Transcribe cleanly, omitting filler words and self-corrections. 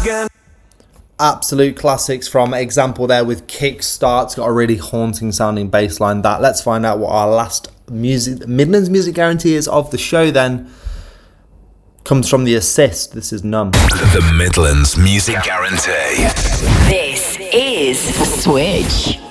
Absolute classics from Example there with Kickstart. It's got a really haunting sounding bass line. That. Let's find out what our last Midlands music guarantee is of the show then. Comes from The Assist. This is Numb. The Midlands Music Guarantee. This is The Switch.